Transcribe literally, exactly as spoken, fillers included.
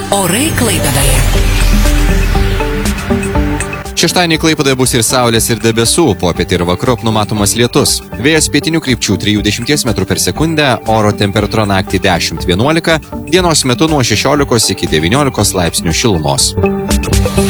Orai Klaipėdoje. Šeštadienį Klaipėdoje bus ir saulės, ir debesų, popietį ir vakarop numatomas lietus. Vėjas pietinių krypčių trisdešimt metrų per sekundę, oro temperatūra naktį dešimt vienuolika, dienos metu nuo šešiolikos iki devyniolikos laipsnių šilumos.